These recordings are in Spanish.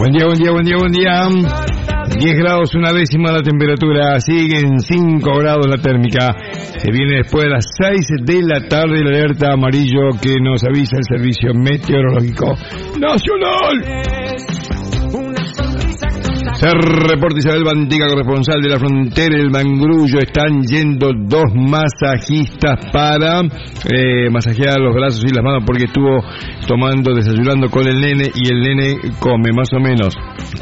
Buen día, buen día, buen día, buen día. 10 grados una décima la temperatura, siguen 5 grados la térmica. Se viene después de las 6 de la tarde el alerta amarillo que nos avisa el Servicio Meteorológico Nacional. Se reporta Isabel Bandiga, corresponsal de la Frontera del Mangrullo. Están yendo 2 masajistas para masajear los brazos y las manos porque estuvo desayunando con el nene y el nene come más o menos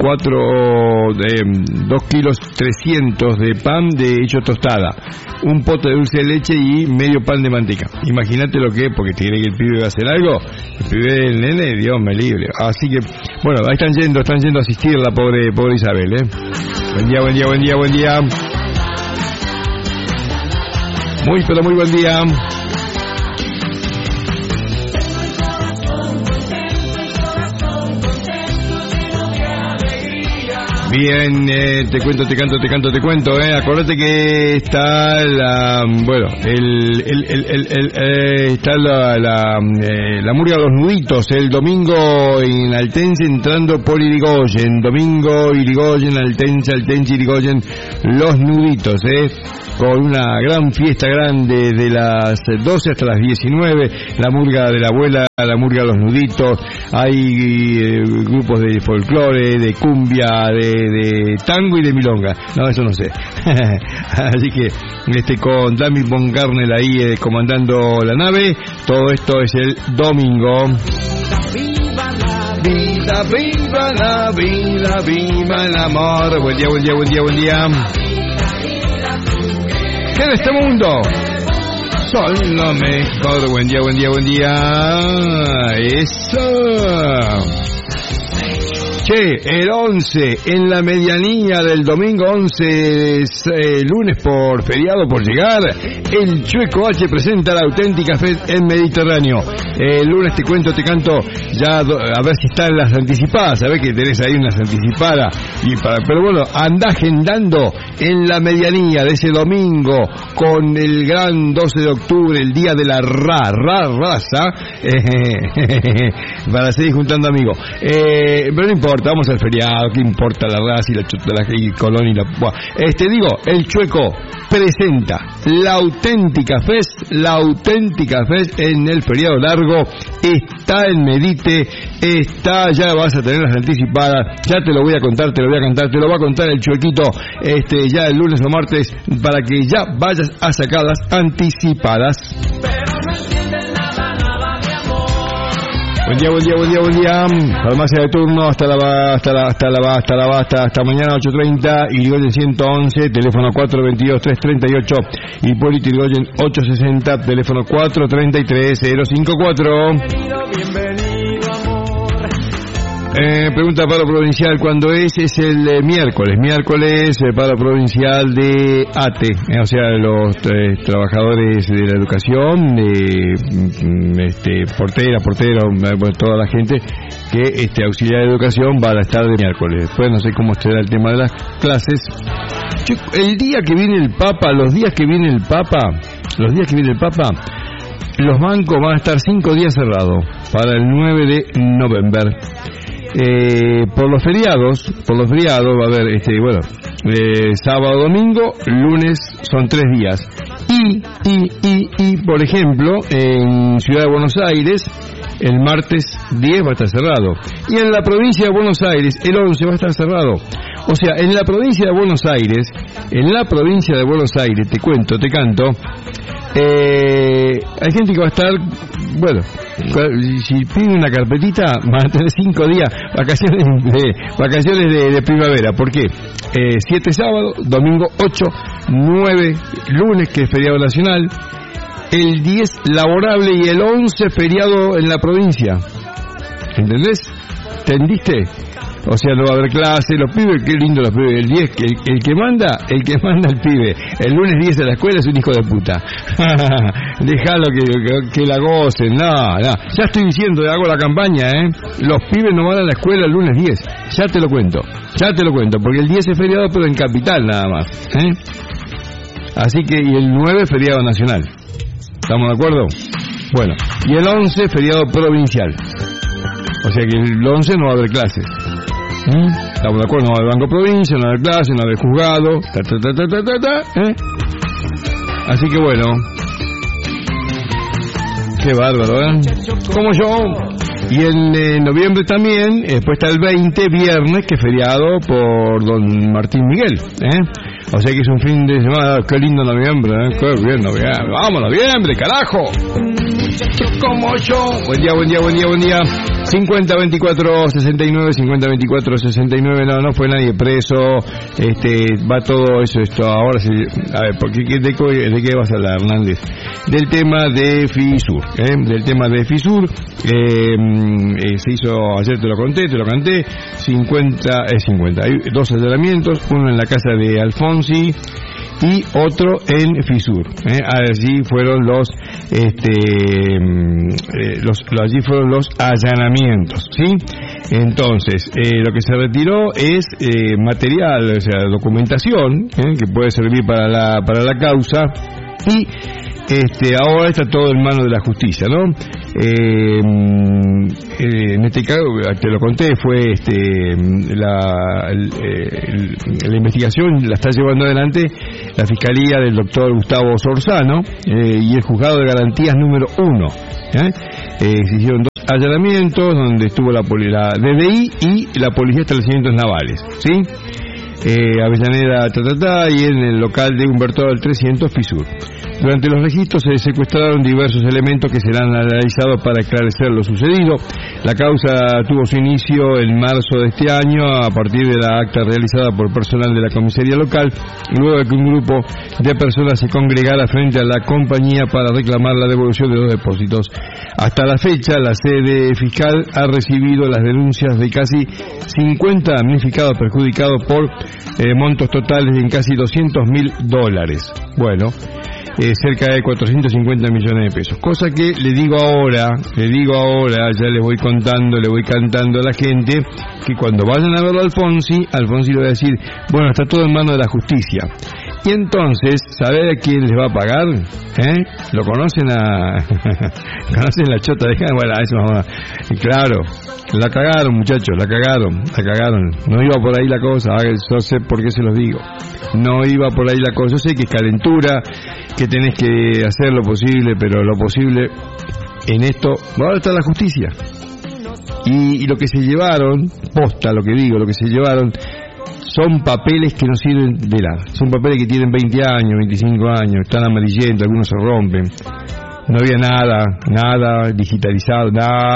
2 kilos 300 de pan de hecho tostada, un pote de dulce de leche y medio pan de manteca. Imagínate lo que es, porque tiene que el pibe va a hacer algo. El pibe del nene, Dios me libre. Así que, bueno, ahí están yendo a asistir la pobre Isabel, Buen día, buen día, buen día, buen día. Muy, pero muy buen día. Bien, te cuento. Acordate que está la murga de los nuditos el domingo en Altense entrando por Irigoyen. Domingo Irigoyen, Altense, Irigoyen, los nuditos, con una gran fiesta grande de las 12 hasta las 19, la murga de la abuela, la murga de los nuditos, hay grupos de folclore, de cumbia, de tango y de milonga. No, eso no sé. Así que con Dami von Garnel ahí comandando la nave, todo esto es el domingo. Viva, viva la vida, viva el amor. Buen día, buen día, buen día, buen día. ¿Qué de este mundo? Son lo mejor. Buen día, buen día, buen día. Eso. Che, el 11, en la medianía del domingo 11, lunes por feriado por llegar, el Chueco H presenta la auténtica Fest en Mediterráneo. El lunes te canto, ya a ver si están las anticipadas, sabés que tenés ahí unas anticipadas, pero bueno, andá agendando en la medianía de ese domingo, con el gran 12 de octubre, el día de la raza, para seguir juntando amigos. Pero no importa. Vamos al feriado, ¿qué importa la raza y el Colón y la... el Chueco presenta la auténtica Fest en el feriado largo, está en Medite, ya vas a tener las anticipadas, ya te lo voy a contar, te lo va a contar el Chuequito, ya el lunes o martes, para que ya vayas a sacar las anticipadas. Buen día. Farmacia de turno hasta mañana 8:30, Irigoyen 111, teléfono 422-338, Hipólito Irigoyen 860, teléfono 433-054. Pregunta paro provincial, ¿cuándo es? Es el miércoles, paro provincial de ATE, o sea, los trabajadores de la educación, portero, toda la gente que auxiliar de educación va a estar de miércoles. Después no sé cómo será el tema de las clases. El día que viene el Papa, los días que viene el Papa, los bancos van a estar 5 días cerrados para el 9 de noviembre. Por los feriados va a haber sábado, domingo, lunes son 3 días y por ejemplo en Ciudad de Buenos Aires el martes 10 va a estar cerrado y en la provincia de Buenos Aires el 11 va a estar cerrado. O sea, en la provincia de Buenos Aires, te canto, hay gente que va a estar, si piden una carpetita, van a tener 5 días, vacaciones de primavera. ¿Por qué? 7 sábado, domingo 8, 9 lunes, que es feriado nacional, el 10 laborable y el 11 feriado en la provincia. ¿Entendés? ¿Entendiste? O sea, no va a haber clase, los pibes, qué lindo los pibes, el 10, el que manda el pibe, el lunes 10 a la escuela es un hijo de puta. Déjalo que la gocen, no, ya estoy diciendo, hago la campaña, los pibes no van a la escuela el lunes 10, ya te lo cuento, porque el 10 es feriado pero en capital nada más, así que, y el 9 es feriado nacional, ¿estamos de acuerdo? Bueno, y el 11 feriado provincial, o sea que el 11 no va a haber clases. Estamos de acuerdo, no va al Banco Provincia, no va al clase, no va al juzgado, Así que bueno, qué bárbaro, como yo. Y en noviembre también, después está el 20, viernes, que es feriado por don Martín Miguel, O sea que es un fin de semana, qué lindo noviembre, qué bien noviembre, vamos noviembre, carajo. Como yo. Buen día. 50-24-69, 50-24-69, no fue nadie preso, va todo eso, ahora sí, a ver, ¿de qué vas a hablar, Hernández? Del tema de FISUR, se hizo, ayer te lo canté, 50, hay 2 allanamientos, uno en la casa de Alfonsi y otro en FISUR. Allí fueron allí fueron los allanamientos, ¿sí? Entonces, lo que se retiró es material, o sea, documentación, que puede servir para la causa, y ahora está todo en manos de la justicia, ¿no? En este caso, te lo conté, fue la investigación la está llevando adelante la Fiscalía del doctor Gustavo Sorzano y el Juzgado de Garantías número 1. Se hicieron 2 allanamientos donde estuvo la DDI y la Policía de Establecimientos Navales, ¿sí? Avellaneda, y en el local de Humberto del 300 FISUR. Durante los registros se secuestraron diversos elementos que serán analizados para esclarecer lo sucedido. La causa tuvo su inicio en marzo de este año a partir de la acta realizada por personal de la comisaría local, luego de que un grupo de personas se congregara frente a la compañía para reclamar la devolución de 2 depósitos. Hasta la fecha, la sede fiscal ha recibido las denuncias de casi 50 damnificados perjudicados por montos totales en casi $200.000. Bueno, cerca de 450 millones de pesos. Cosa que le digo ahora, ya les voy contando, le voy cantando a la gente, que cuando vayan a verlo a Alfonsi le va a decir, bueno, está todo en manos de la justicia. Y entonces, ¿sabe a quién les va a pagar? ¿Lo conocen ¿Conocen la chota de Jana? Bueno, eso vamos a... Claro, la cagaron, muchachos, la cagaron. No iba por ahí la cosa, yo sé por qué se los digo. No iba por ahí la cosa. Yo sé que es calentura, que tenés que hacer lo posible, pero lo posible en esto, ahora está la justicia. Y lo que se llevaron, posta lo que digo, lo que se llevaron son papeles que no sirven de nada. Son papeles que tienen 20 años, 25 años, están amarillentos, algunos se rompen. No había nada digitalizado,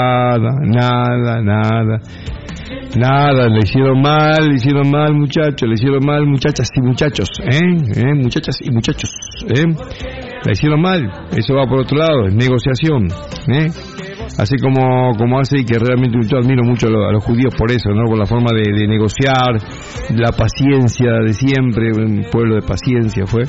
nada, le hicieron mal, muchachos, muchachas y muchachos, muchachas y muchachos, la hicieron mal. Eso va por otro lado, es negociación, así como hace, y que realmente yo admiro mucho a los judíos por eso, ¿no? Por la forma de negociar, la paciencia de siempre, un pueblo de paciencia fue,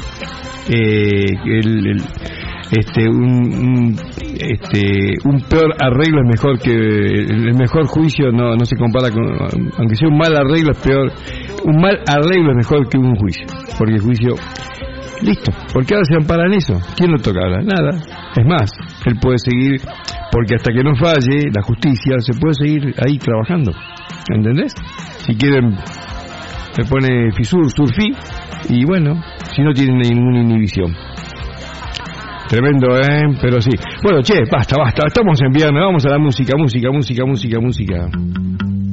un peor arreglo es mejor que el mejor juicio, no se compara con, aunque sea un mal arreglo es peor, un mal arreglo es mejor que un juicio, porque el juicio, listo, porque ahora se amparan eso, ¿quién lo toca ahora? Nada, es más, él puede seguir, porque hasta que no falle la justicia se puede seguir ahí trabajando, ¿entendés? Si quieren le pone FISUR, SURFI, y bueno, si no tienen ninguna inhibición. Tremendo, pero sí. Bueno, basta, estamos en viernes, vamos a la música.